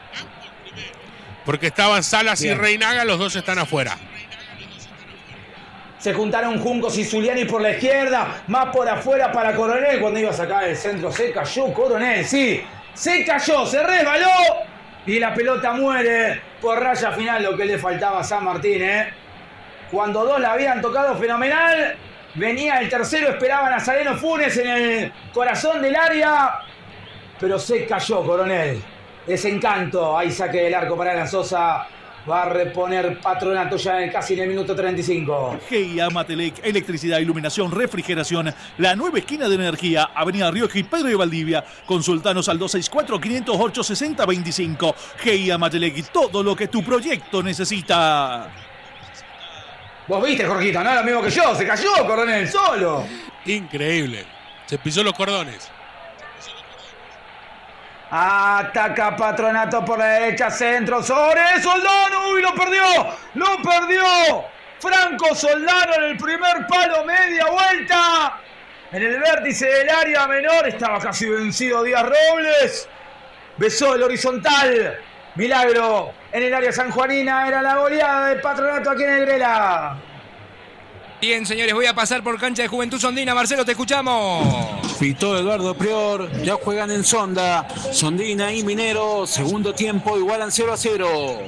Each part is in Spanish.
Porque estaban Salas y Reinaga, los dos están afuera. Se juntaron Juncos y Zuliani por la izquierda, más por afuera para Coronel. Cuando iba a sacar el centro se cayó Coronel, sí, se cayó, se resbaló y la pelota muere por raya final, lo que le faltaba a San Martín, Cuando dos la habían tocado fenomenal, venía el tercero, esperaba a Nazareno Funes en el corazón del área, pero se cayó Coronel. Desencanto, ahí saque del arco para Alan Sosa. Va a reponer Patronato ya casi en el minuto 35. GIA Matelec, electricidad, iluminación, refrigeración. La nueva esquina de energía, Avenida Rioja y Pedro de Valdivia. Consultanos al 264-508-6025. GIA Matelec, todo lo que tu proyecto necesita. Vos viste, Jorgito, no lo mismo que yo. Se cayó Coronel solo. Increíble. Se pisó los cordones. Ataca Patronato por la derecha, centro sobre Soldano. ¡Uy, lo perdió! ¡Lo perdió! Franco Soldano en el primer palo, media vuelta. En el vértice del área menor estaba casi vencido Díaz Robles. Besó el horizontal. Milagro en el área sanjuanina. Era la goleada de Patronato aquí en el Grela. Bien, señores, voy a pasar por cancha de Juventud Sondina. Marcelo, te escuchamos. Pitó Eduardo Prior, ya juegan en Sonda. Sondina y Minero, segundo tiempo, igualan 0-0.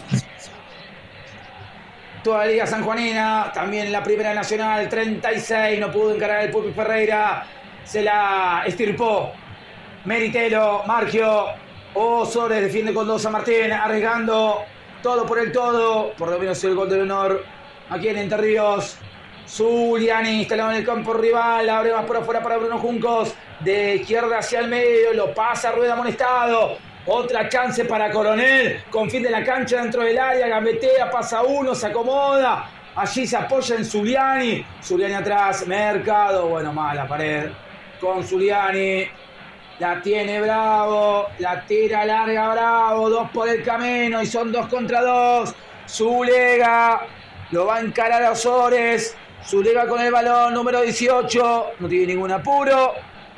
Toda la Liga Sanjuanina, también la Primera Nacional, 36, no pudo encarar el Pupi Ferreira. Se la estirpó Meritelo, Margio. Osores defiende con 2 San Martín, arriesgando todo por el todo. Por lo menos el gol del honor aquí en Entre Ríos. Zuliani instalado en el campo rival, abre más por afuera para Bruno Juncos, de izquierda hacia el medio, lo pasa Rueda amonestado, otra chance para Coronel, con fin de la cancha dentro del área, gambetea, pasa uno, se acomoda, allí se apoya en Zuliani, Zuliani atrás, Mercado, bueno, mala pared, con Zuliani, la tiene Bravo, la tira larga Bravo, 2 por el camino y son 2 contra 2, Zulega, lo va a encarar a Osores, Zulega con el balón, número 18, no tiene ningún apuro,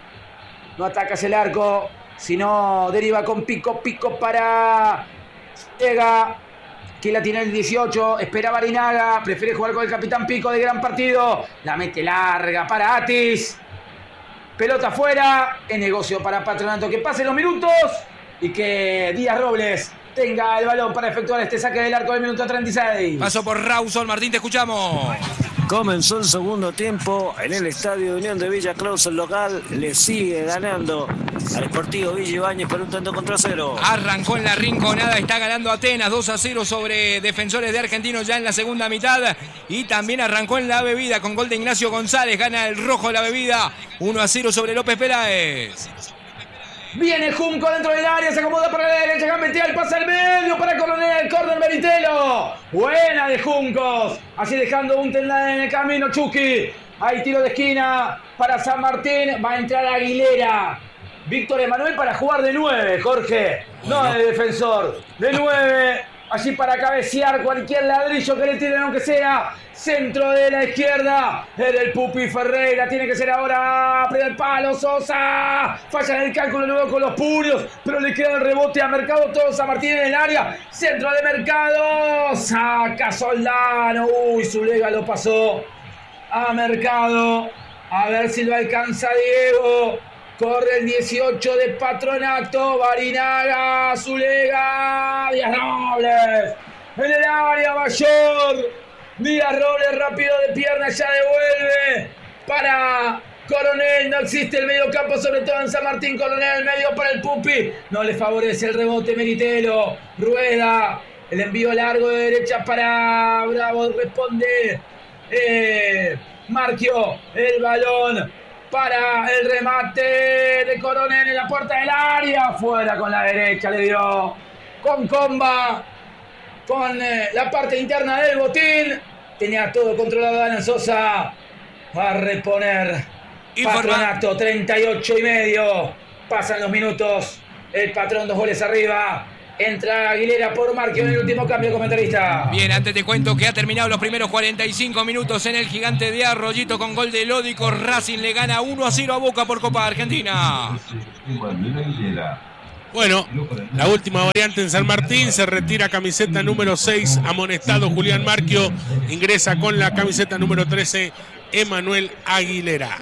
no atacas el arco, sino deriva con pico para Zulega, que la tiene el 18, espera Barinaga, prefiere jugar con el capitán Pico de gran partido, la mete larga para Atis, pelota afuera, es negocio para Patronato que pasen los minutos y que Díaz Robles tenga el balón para efectuar este saque del arco del minuto 36. Paso por Rawson, Martín, te escuchamos. Comenzó el segundo tiempo en el Estadio de Unión de Villa Claus, el local le sigue ganando al Sportivo Villa Ibáñez por un tanto contra 0. Arrancó en la Rinconada, está ganando Atenas 2-0 sobre Defensores de Argentinos ya en la segunda mitad. Y también arrancó en La Bebida con gol de Ignacio González, gana el rojo de La Bebida 1-0 sobre López Peláez. Viene Junco dentro del área, se acomoda por la derecha, gambetea el pase al medio para Coronel, el córner Meritelo. Buena de Juncos, así dejando un tendal en el camino Chucky. Hay tiro de esquina para San Martín, va a entrar Aguilera. Víctor Emanuel para jugar de 9, Jorge, no de defensor, de 9. Allí para cabecear cualquier ladrillo que le tiren, aunque sea centro de la izquierda. Era el Pupi Ferreira, tiene que ser ahora primer palo, Sosa. Falla en el cálculo luego con los puños, pero le queda el rebote a Mercado, todo San Martín en el área. Centro de Mercado, saca Soldano. Uy, Zulega lo pasó a Mercado. A ver si lo alcanza Diego. Corre el 18 de Patronato, Barinaga, Zulega, Díaz Robles, en el área mayor, Díaz Robles rápido de pierna, ya devuelve para Coronel, no existe el medio campo, sobre todo en San Martín. Coronel, medio para el Pupi, no le favorece el rebote Meritelo, Rueda, el envío largo de derecha para Bravo, responde Marquio, el balón para el remate de Coronel en la puerta del área. Fuera con la derecha, le dio con Comba, con la parte interna del botín. Tenía todo controlado Alan Sosa. Va a reponer Patronato, 38,5. Pasan los minutos. El patrón 2 goles arriba. Entra Aguilera por Marquio en el último cambio, comentarista. Bien, antes te cuento que ha terminado los primeros 45 minutos en el Gigante de Arroyito con gol de Lódico. Racing le gana 1-0 a Boca por Copa Argentina. Bueno, la última variante en San Martín, se retira camiseta número 6, amonestado Julián Marquio, ingresa con la camiseta número 13, Emanuel Aguilera.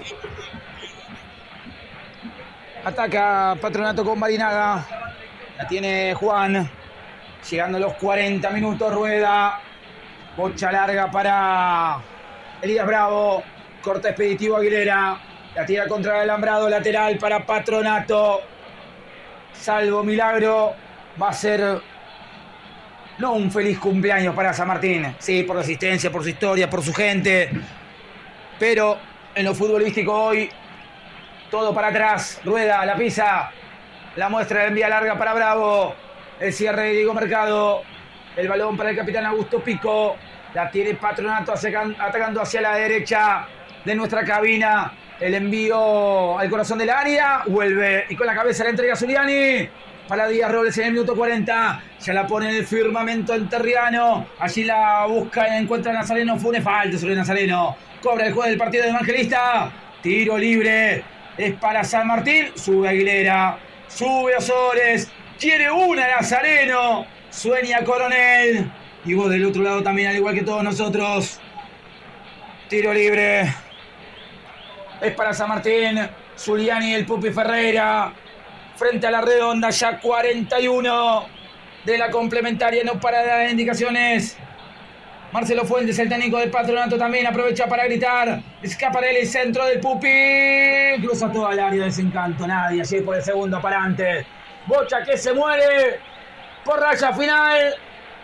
Ataca Patronato con Barinaga, la tiene Juan, llegando a los 40 minutos, Rueda, bocha larga para Elías Bravo, corta expeditivo Aguilera, la tira contra el alambrado, lateral para Patronato. Salvo milagro, va a ser no un feliz cumpleaños para San Martín. Sí, por la asistencia, por su historia, por su gente. Pero en lo futbolístico hoy, todo para atrás. Rueda, la pisa, la muestra, la envía larga para Bravo. El cierre de Diego Mercado. El balón para el capitán Augusto Pico. La tiene Patronato atacando hacia la derecha de nuestra cabina. El envío al corazón del área. Vuelve y con la cabeza la entrega a Zuliani. Para Díaz Robles en el minuto 40. Ya la pone en el firmamento enterriano. Allí la busca y encuentra a Nazareno. Fue una falta sobre Nazareno. Cobra el juez del partido de Evangelista. Tiro libre. Es para San Martín. Sube Aguilera. Sube Osores. Quiere una Nazareno. Sueña Coronel. Y vos del otro lado también, al igual que todos nosotros. Tiro libre. Es para San Martín. Zuliani, el Pupi Ferreira. Frente a la redonda, ya 41 de la complementaria. No para dar indicaciones. Marcelo Fuentes, el técnico del Patronato, también aprovecha para gritar. Escaparelli, el centro del Pupi. Cruza toda el área, desencanto. Nadie allí por el segundo para adelante. Bocha que se muere por raya final.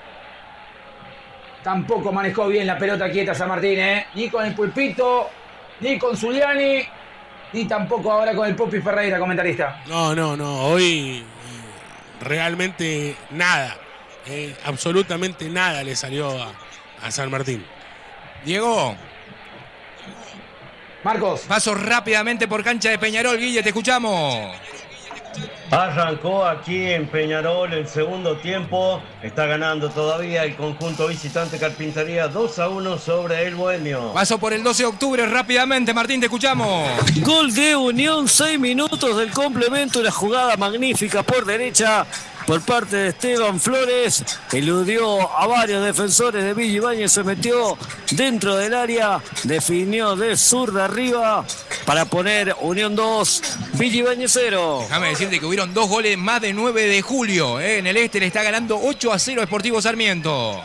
Tampoco manejó bien la pelota quieta San Martín, ni con el Pulpito, ni con Zuliani, ni tampoco ahora con el Pupi Ferreira, comentarista. No. Hoy realmente nada. Absolutamente nada le salió a San Martín. Diego. Marcos. Paso rápidamente por cancha de Peñarol. Guille, te escuchamos. Arrancó aquí en Peñarol el segundo tiempo. Está ganando todavía el conjunto visitante Carpintería 2-1 sobre el Bohemio. Paso por el 12 de octubre rápidamente. Martín, te escuchamos. Gol de Unión, 6 minutos del complemento. Una jugada magnífica por derecha por parte de Esteban Flores. Eludió a varios defensores de Villa Ibáñez. Se metió dentro del área. Definió de sur de arriba para poner Unión 2, Villa Ibáñez 0. Déjame decirte que hubieron 2 goles más de 9 de julio. En el este le está ganando 8-0 Sportivo Sarmiento.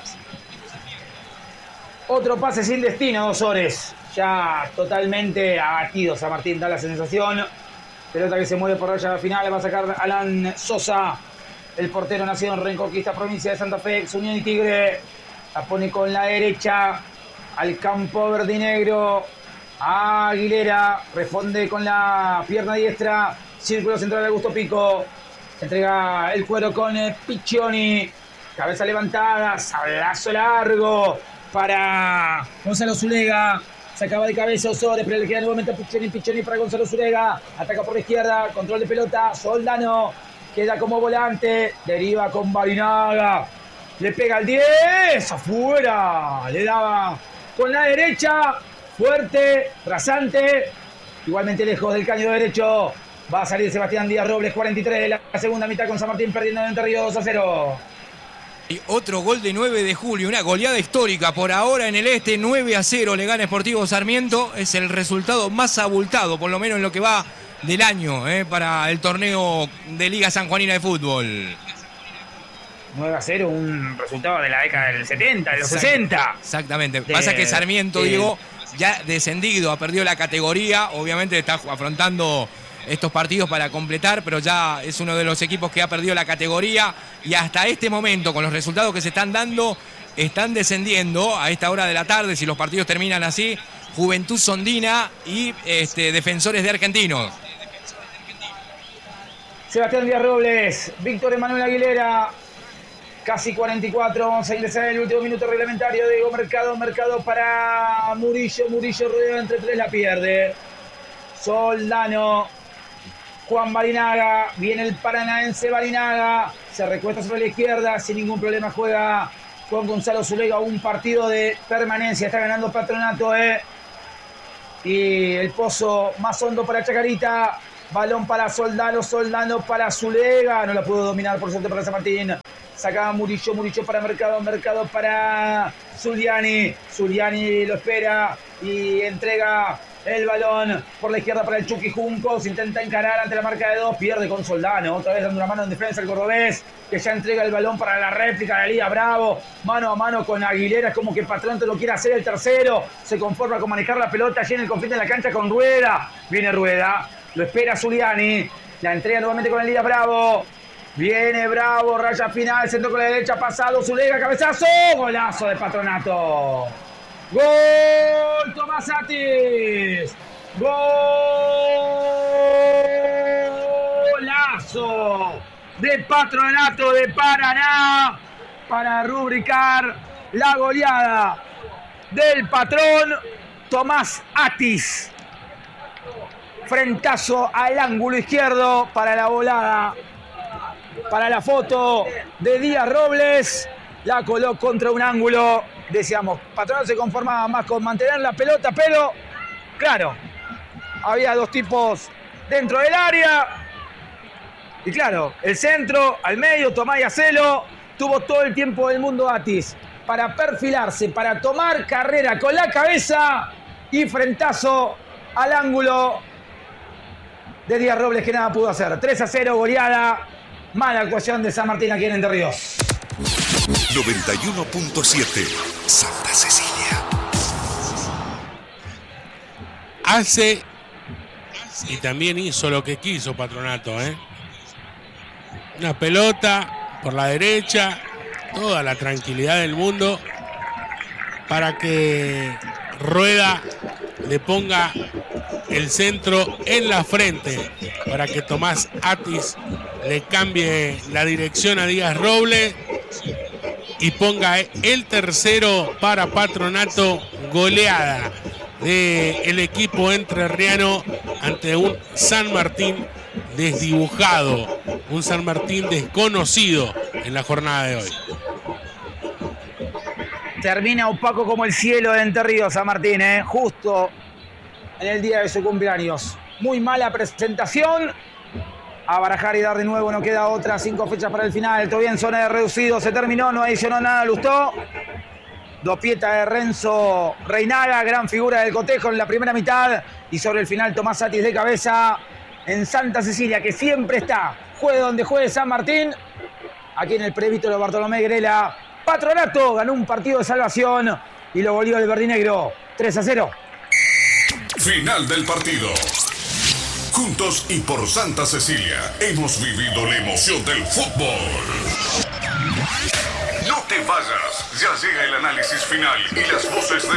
Otro pase sin destino, Osores. Ya totalmente abatido San Martín, da la sensación. Pelota que se mueve por raya final. Va a sacar Alan Sosa. El portero nacido en Reconquista, provincia de Santa Fe, ex Unión y Tigre. La pone con la derecha al campo verde y negro. Aguilera responde con la pierna diestra. Círculo central de Augusto Pico. Entrega el cuero con Piccioni. Cabeza levantada. Sablazo largo para Gonzalo Zulega. Sacaba de cabeza Osores, pero le queda nuevamente a Piccioni para Gonzalo Zulega. Ataca por la izquierda. Control de pelota. Soldano. Queda como volante, deriva con Barinaga, le pega al 10, afuera, le daba con la derecha, fuerte, rasante, igualmente lejos del caño derecho, va a salir Sebastián Díaz Robles, 43 de la segunda mitad con San Martín perdiendo en Entre Ríos 2-0. Y otro gol de 9 de julio, una goleada histórica por ahora en el este, 9-0 le gana Sportivo Sarmiento, es el resultado más abultado, por lo menos en lo que va del año para el torneo de Liga Sanjuanina de Fútbol. 9-0, un resultado de la década del 70, de los 60. Exactamente. Pasa que Sarmiento, Diego, ya descendido, ha perdido la categoría. Obviamente está afrontando estos partidos para completar, pero ya es uno de los equipos que ha perdido la categoría. Y hasta este momento, con los resultados que se están dando, están descendiendo a esta hora de la tarde, si los partidos terminan así, Juventud Sondina y Defensores de Argentinos. Sebastián Díaz Robles, Víctor Emanuel Aguilera, casi 44, vamos a ingresar en el último minuto reglamentario. Diego Mercado para Murillo, rueda entre 3, la pierde. Soldano, Juan Barinaga, viene el paranaense Barinaga, se recuesta sobre la izquierda, sin ningún problema juega con Gonzalo Zulega, un partido de permanencia, está ganando Patronato, y el pozo más hondo para Chacarita. Balón para Soldano, Soldano para Zulega. No la pudo dominar por suerte para San Martín. Sacaba Murillo, Murillo para Mercado, Mercado para Zuliani. Zuliani lo espera y entrega el balón por la izquierda para el Chucky Juncos. Intenta encarar ante la marca de 2. Pierde con Soldano. Otra vez dando una mano en defensa el cordobés, que ya entrega el balón para la réplica de Elías Bravo. Mano a mano con Aguilera. Es como que Patronato lo quiere hacer el tercero. Se conforma con manejar la pelota allí en el confín de la cancha con Rueda. Viene Rueda. Lo espera Zuliani. La entrega nuevamente con Elías Bravo. Viene Bravo, raya final, centro con la derecha, pasado, Zulega, cabezazo, golazo de Patronato. ¡Gol! Tomás Atis. ¡Golazo de Patronato de Paraná para rubricar la goleada del patrón Tomás Atis! Frentazo al ángulo izquierdo para la volada. Para la foto de Díaz Robles, la coló contra un ángulo. Decíamos, Patronato se conformaba más con mantener la pelota, pero claro, había dos tipos dentro del área. Y claro, el centro, al medio, Tomás Yacelo, tuvo todo el tiempo del mundo Atis para perfilarse, para tomar carrera con la cabeza y frentazo al ángulo de Díaz Robles que nada pudo hacer. 3-0, goleada. Mala actuación de San Martín aquí en Entre Ríos. 91.7 Santa Cecilia. Hace y también hizo lo que quiso Patronato, ¿eh? Una pelota por la derecha, toda la tranquilidad del mundo para que Rueda le ponga el centro en la frente, para que Tomás Atis le cambie la dirección a Díaz Robles y ponga el tercero para Patronato. Goleada del equipo entrerriano ante un San Martín desdibujado, un San Martín desconocido en la jornada de hoy. Termina opaco como el cielo de Entre Ríos, San Martín, justo en el día de su cumpleaños. Muy mala presentación. A barajar y dar de nuevo, no queda otra. 5 fechas para el final. Todavía en zona de reducido. Se terminó, no adicionó nada Lustó. Dopieta de Renzo Reinaga, gran figura del cotejo en la primera mitad. Y sobre el final, Tomás Atis de cabeza en Santa Cecilia, que siempre está. Juegue donde juegue San Martín. Aquí en el presbítero Bartolomé Grela. Patronato ganó un partido de salvación y lo goleó el verdinegro. 3-0. Final del partido. Juntos y por Santa Cecilia hemos vivido la emoción del fútbol. No te vayas, ya llega el análisis final y las voces de